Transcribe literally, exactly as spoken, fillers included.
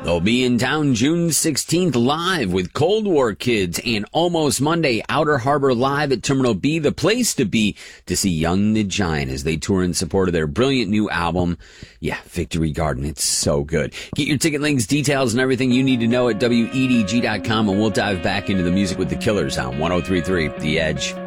They'll be in town June sixteenth live with Cold War Kids and Almost Monday, Outer Harbor Live at Terminal B, the place to be to see Young the Giant as they tour in support of their brilliant new album. Yeah, Victory Garden. It's so good. Get your ticket links, details, and everything you need to know at W E D G dot com, and we'll dive back into the music with the Killers on one oh three point three The Edge.